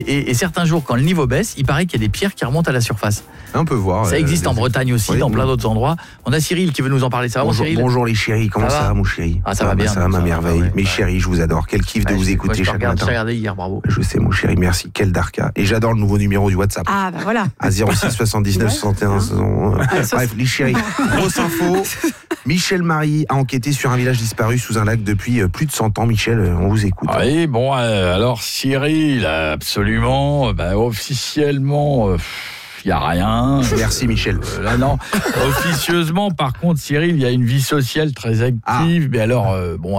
Et certains jours, quand le niveau baisse, il paraît qu'il y a des pierres qui remontent à la surface. On peut voir. Ça existe en Bretagne aussi, dans plein d'autres endroits. On a Cyril qui veut nous en parler. Ça va, bonjour, Cyril ? bonjour les chéris, comment ça va mon chéri ? Ça va bien. Ça va ma merveille. Ouais. Mes chéris, je vous adore. Quel kiff de vous écouter chaque matin. J'ai regardé hier, bravo. Je sais mon chéri, merci. Quel Darka. Et j'adore le nouveau numéro du WhatsApp. Ah bah voilà. À 06 79 61. Bref, les chéris. Grosse info. Michel Marie a enquêté sur un village disparu sous un lac depuis plus de 100 ans. Michel, on vous écoute. Oui, bon, alors Cyril, absolument, officiellement, il n'y a rien. Merci Michel. Là, non. Officieusement, par contre, Cyril, il y a une vie sociale très active. Mais alors,